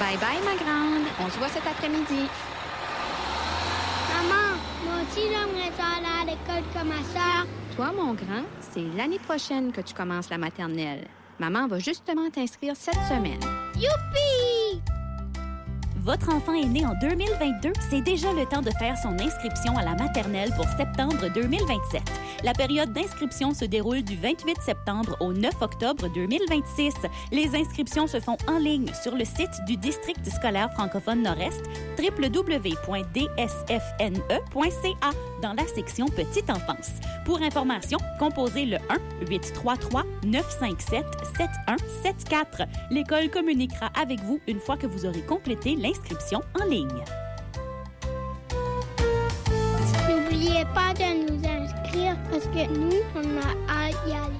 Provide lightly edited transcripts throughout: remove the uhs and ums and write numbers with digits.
Bye bye, ma grande. On se voit cet après-midi. Maman, moi aussi, j'aimerais ça aller à l'école comme ma sœur. Toi, mon grand, c'est l'année prochaine que tu commences la maternelle. Maman va justement t'inscrire cette semaine. Youpi! Votre enfant est né en 2022, c'est déjà le temps de faire son inscription à la maternelle pour septembre 2027. La période d'inscription se déroule du 28 septembre au 9 octobre 2026. Les inscriptions se font en ligne sur le site du District scolaire francophone Nord-Est, www.dsfne.ca, dans la section Petite enfance. Pour information, composez le 1-833-957-7174. L'école communiquera avec vous une fois que vous aurez complété l'inscription en ligne. N'oubliez pas de nous inscrire parce que nous, on a hâte d'y aller.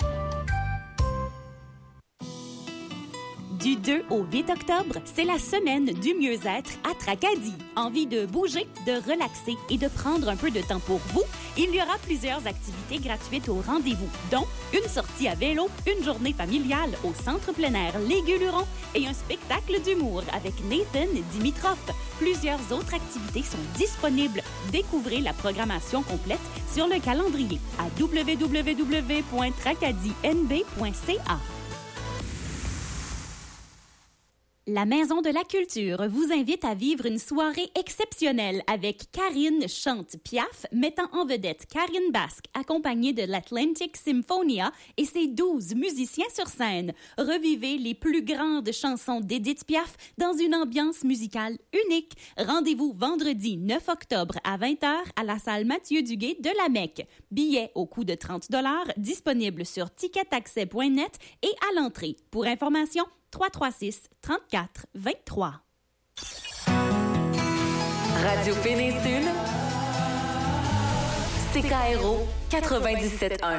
Du 2 au 8 octobre, c'est la semaine du mieux-être à Tracadie. Envie de bouger, de relaxer et de prendre un peu de temps pour vous? Il y aura plusieurs activités gratuites au rendez-vous, dont une sortie à vélo, une journée familiale au centre plein air Les Gueulerons et un spectacle d'humour avec Nathan Dimitrov. Plusieurs autres activités sont disponibles. Découvrez la programmation complète sur le calendrier à www.tracadienb.ca. La Maison de la Culture vous invite à vivre une soirée exceptionnelle avec Karine chante Piaf, mettant en vedette Karine Basque, accompagnée de l'Atlantic Symphonia et ses 12 musiciens sur scène. Revivez les plus grandes chansons d'Édith Piaf dans une ambiance musicale unique. Rendez-vous vendredi 9 octobre à 20h à la salle Mathieu Duguay de la Mecque. Billets au coût de 30 $, disponibles sur ticketaccès.net et à l'entrée. Pour information, 336-34-23. Radio Péninsule, CKRO 97.1.